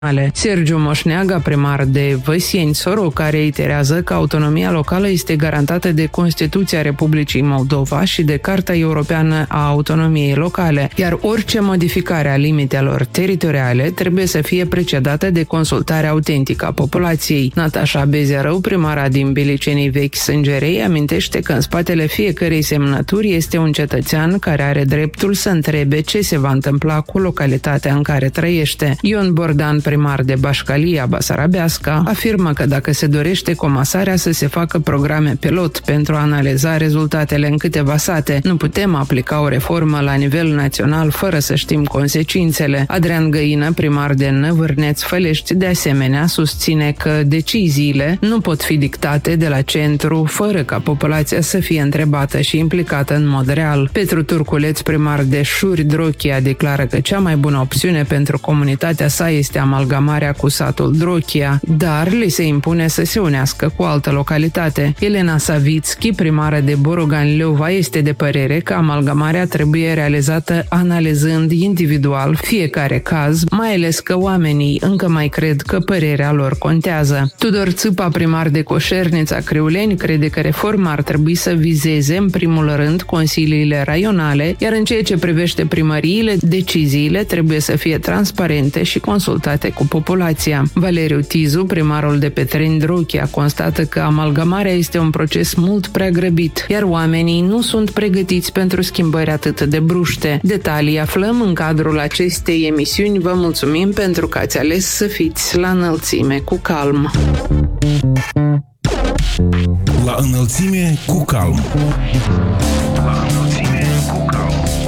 Sergiu Moșneaga, primar de Văsieni Soroca, reiterează că autonomia locală este garantată de Constituția Republicii Moldova și de Carta Europeană a Autonomiei Locale, iar orice modificare a limitelor teritoriale trebuie să fie precedată de consultare autentică a populației. Natașa Bezerău, primara din Bilicenii Vechi Sângerei, amintește că în spatele fiecărei semnături este un cetățean care are dreptul să întrebe ce se va întâmpla cu localitatea în care trăiește. Ion Bordan, primar de Bașcalia Basarabeasca, afirmă că dacă se dorește comasarea, să se facă programe pilot pentru a analiza rezultatele în câteva sate. Nu putem aplica o reformă la nivel național fără să știm consecințele. Adrian Găină, primar de Năvârneț Fălești, de asemenea susține că deciziile nu pot fi dictate de la centru fără ca populația să fie întrebată și implicată în mod real. Petru Turculeț, primar de Șuri Drochia, declară că cea mai bună opțiune pentru comunitatea sa este amalgamarea cu satul Drochia, dar li se impune să se unească cu altă localitate. Elena Savitski, primară de Borogan Leova, este de părere că amalgamarea trebuie realizată analizând individual fiecare caz, mai ales că oamenii încă mai cred că părerea lor contează. Tudor Țâpa, primar de Coșernița Criuleni, crede că reforma ar trebui să vizeze în primul rând consiliile raionale, iar în ceea ce privește primăriile, deciziile trebuie să fie transparente și consultate cu populația. Valeriu Tizu, primarul de Petreni Drochia, constată că amalgamarea este un proces mult prea grăbit, iar oamenii nu sunt pregătiți pentru schimbări atât de bruște. Detalii aflăm în cadrul acestei emisiuni. Vă mulțumim pentru că ați ales să fiți la înălțime cu calm. La înălțime cu calm. La înălțime cu calm.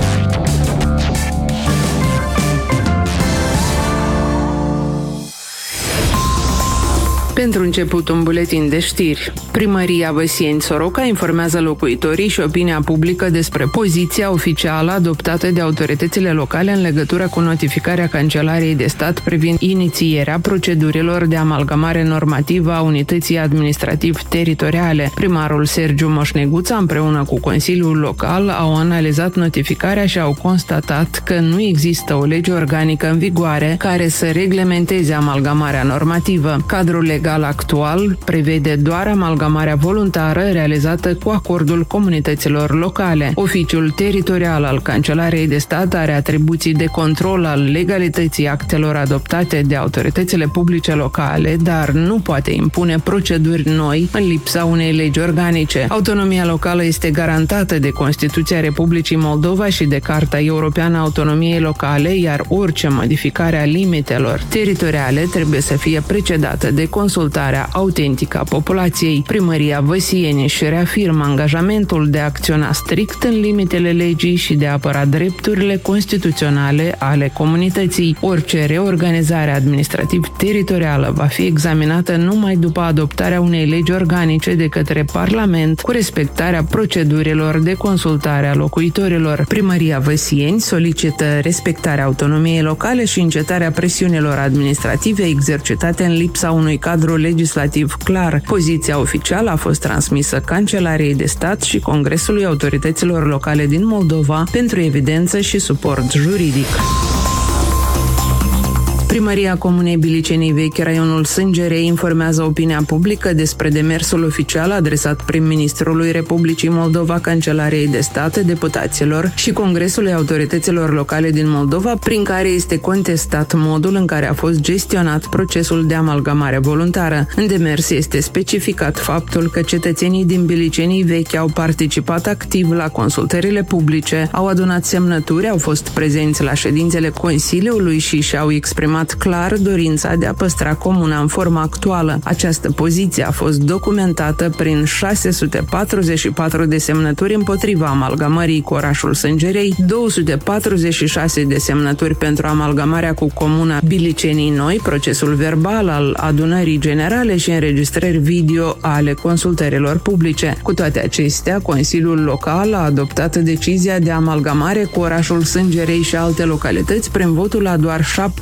Pentru început, un buletin de știri. Primăria Văsieni Soroca informează locuitorii și opinia publică despre poziția oficială adoptată de autoritățile locale în legătură cu notificarea Cancelariei de Stat privind inițierea procedurilor de amalgamare normativă a unității administrativ-teritoriale. Primarul Sergiu Moșneguța, împreună cu Consiliul Local, au analizat notificarea și au constatat că nu există o lege organică în vigoare care să reglementeze amalgamarea normativă. Cadrul legal actual prevede doar amalgamarea voluntară realizată cu acordul comunităților locale. Oficiul teritorial al Cancelariei de Stat are atribuții de control al legalității actelor adoptate de autoritățile publice locale, dar nu poate impune proceduri noi în lipsa unei legi organice. Autonomia locală este garantată de Constituția Republicii Moldova și de Carta Europeană a Autonomiei Locale, iar orice modificare a limitelor teritoriale trebuie să fie precedată de consultarea autentică a populației. Primăria Văsieni își reafirmă angajamentul de a acționa strict în limitele legii și de a apăra drepturile constituționale ale comunității. Orice reorganizare administrativ-teritorială va fi examinată numai după adoptarea unei legi organice de către Parlament, cu respectarea procedurilor de consultare a locuitorilor. Primăria Văsieni solicită respectarea autonomiei locale și încetarea presiunilor administrative exercitate în lipsa unui cadru legislativ clar. Poziția oficială a fost transmisă Cancelariei de Stat și Congresului Autorităților Locale din Moldova pentru evidență și suport juridic. Primăria Comunei Bilicenii Vechi, raionul Sângerei, informează opinia publică despre demersul oficial adresat prim-ministrului Republicii Moldova, Cancelariei de Stat, deputaților și Congresului Autorităților Locale din Moldova, prin care este contestat modul în care a fost gestionat procesul de amalgamare voluntară. În demers este specificat faptul că cetățenii din Bilicenii Vechi au participat activ la consultările publice, au adunat semnături, au fost prezenți la ședințele Consiliului și și-au exprimat clar dorința de a păstra comuna în forma actuală. Această poziție a fost documentată prin 644 de semnături împotriva amalgamării cu orașul Sângerei, 246 de semnături pentru amalgamarea cu comuna Bilicenii Noi, procesul verbal al adunării generale și înregistrări video ale consultărilor publice. Cu toate acestea, Consiliul Local a adoptat decizia de amalgamare cu orașul Sângerei și alte localități prin votul a doar 7 consilieri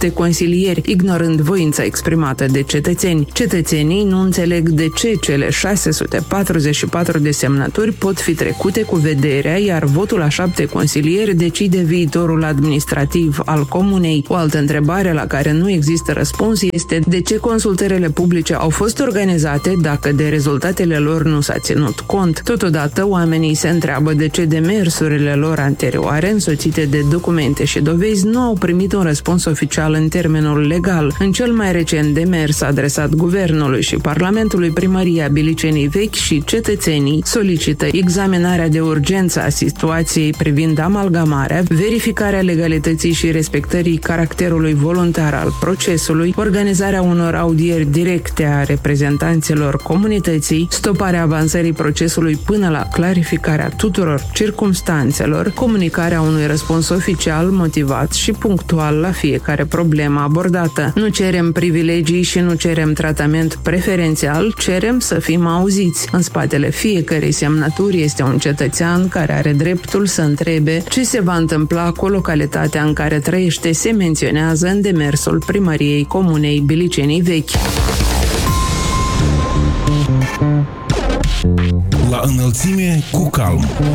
consilieri, ignorând voința exprimată de cetățeni. Cetățenii nu înțeleg de ce cele 644 de semnături pot fi trecute cu vederea, iar votul la 7 consilieri decide viitorul administrativ al comunei. O altă întrebare la care nu există răspuns este de ce consultările publice au fost organizate dacă de rezultatele lor nu s-a ținut cont. Totodată, oamenii se întreabă de ce demersurile lor anterioare, însoțite de documente și dovezi, nu au primit un răspuns oficial în termenul legal. În cel mai recent demers adresat Guvernului și Parlamentului, Primăria Bilicenii Vechi și cetățenii solicită examinarea de urgență a situației privind amalgamarea, verificarea legalității și respectării caracterului voluntar al procesului, organizarea unor audieri directe a reprezentanților comunității, stoparea avansării procesului până la clarificarea tuturor circumstanțelor, comunicarea unui răspuns oficial, motivat și punctual la fiecare problemă abordată. Nu cerem privilegii și nu cerem tratament preferențial, cerem să fim auziți. În spatele fiecărei semnături este un cetățean care are dreptul să întrebe ce se va întâmpla cu localitatea în care trăiește, se menționează în demersul Primăriei Comunei Bilicenii Vechi. La înălțime cu calm.